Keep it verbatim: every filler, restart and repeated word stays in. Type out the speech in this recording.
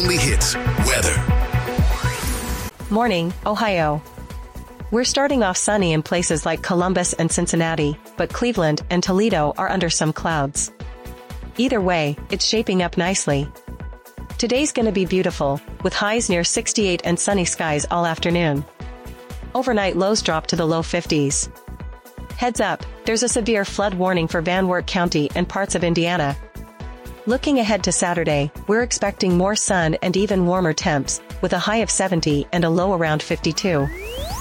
only hits, weather. Morning, Ohio. We're starting off sunny in places like Columbus and Cincinnati, but Cleveland and Toledo are under some clouds. Either way, it's shaping up nicely. Today's gonna be beautiful, with highs near sixty-eight and sunny skies all afternoon. Overnight lows drop to the low fifties. Heads up, there's a severe flood warning for Van Wert County and parts of Indiana. Looking ahead to Saturday, we're expecting more sun and even warmer temps, with a high of seventy and a low around fifty-two.